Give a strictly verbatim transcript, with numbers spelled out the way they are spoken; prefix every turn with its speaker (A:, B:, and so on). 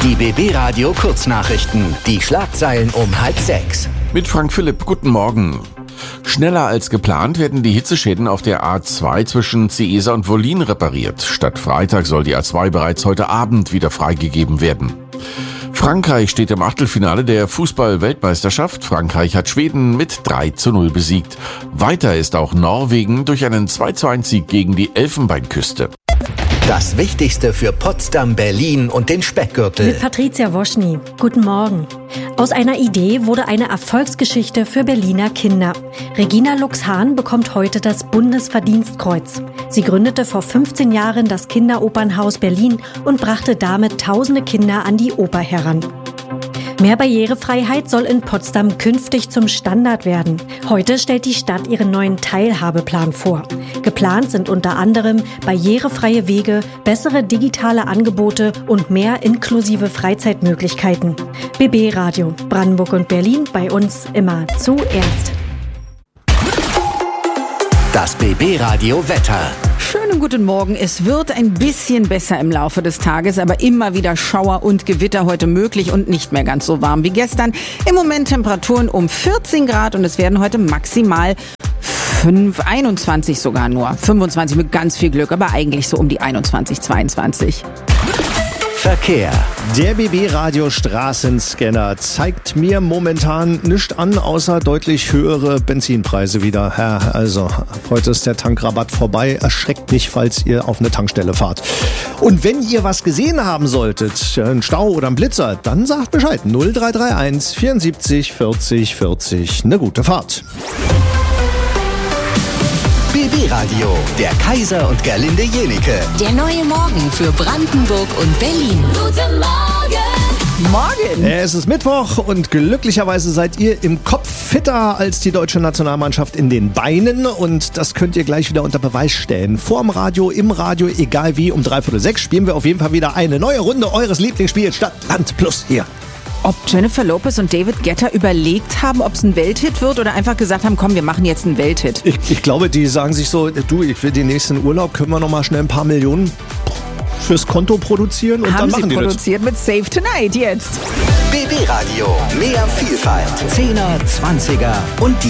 A: Die B B Radio Kurznachrichten. Die Schlagzeilen um halb sechs.
B: Mit Frank Philipp, guten Morgen. Schneller als geplant werden die Hitzeschäden auf der A zwei zwischen Ciesa und Wollin repariert. Statt Freitag soll die A zwei bereits heute Abend wieder freigegeben werden. Frankreich steht im Achtelfinale der Fußball-Weltmeisterschaft. Frankreich hat Schweden mit drei zu null besiegt. Weiter ist auch Norwegen durch einen zwei zu eins Sieg gegen die Elfenbeinküste.
A: Das Wichtigste für Potsdam, Berlin und den Speckgürtel.
C: Mit Patricia Woschny. Guten Morgen. Aus einer Idee wurde eine Erfolgsgeschichte für Berliner Kinder. Regina Lux-Hahn bekommt heute das Bundesverdienstkreuz. Sie gründete vor fünfzehn Jahren das Kinderopernhaus Berlin und brachte damit tausende Kinder an die Oper heran. Mehr Barrierefreiheit soll in Potsdam künftig zum Standard werden. Heute stellt die Stadt ihren neuen Teilhabeplan vor. Geplant sind unter anderem barrierefreie Wege, bessere digitale Angebote und mehr inklusive Freizeitmöglichkeiten. B B Radio, Brandenburg und Berlin, bei uns immer zuerst.
A: Das B B Radio Wetter.
D: Schönen guten Morgen. Es wird ein bisschen besser im Laufe des Tages, aber immer wieder Schauer und Gewitter heute möglich und nicht mehr ganz so warm wie gestern. Im Moment Temperaturen um vierzehn Grad und es werden heute maximal fünf, einundzwanzig sogar nur. fünfundzwanzig mit ganz viel Glück, aber eigentlich so um die einundzwanzig, zweiundzwanzig.
A: Verkehr.
E: Der B B-Radio Straßenscanner zeigt mir momentan nichts an, außer deutlich höhere Benzinpreise wieder. Ja, also, heute ist der Tankrabatt vorbei. Erschreckt nicht, falls ihr auf eine Tankstelle fahrt. Und wenn ihr was gesehen haben solltet, einen Stau oder einen Blitzer, dann sagt Bescheid. null drei drei eins vierundsiebzig vierzig vierzig. Eine gute Fahrt.
A: B B Radio, der Kaiser und Gerlinde Jenike.
F: Der neue Morgen für Brandenburg und Berlin. Guten Morgen!
D: Morgen!
E: Es ist Mittwoch und glücklicherweise seid ihr im Kopf fitter als die deutsche Nationalmannschaft in den Beinen. Und das könnt ihr gleich wieder unter Beweis stellen. Vorm Radio, im Radio, egal wie, um dreiviertel sechs spielen wir auf jeden Fall wieder eine neue Runde eures Lieblingsspiels Stadt, Land Plus hier.
D: Ob Jennifer Lopez und David Guetta überlegt haben, ob es ein Welthit wird oder einfach gesagt haben, komm, wir machen jetzt einen Welthit.
E: Ich, ich glaube, die sagen sich so, du, ich will den nächsten Urlaub, können wir noch mal schnell ein paar Millionen fürs Konto produzieren und
D: haben
E: dann machen
D: sie
E: die
D: produziert
E: das.
D: mit Save Tonight jetzt.
A: B B Radio, mehr Vielfalt. Zehner, Zwanziger und die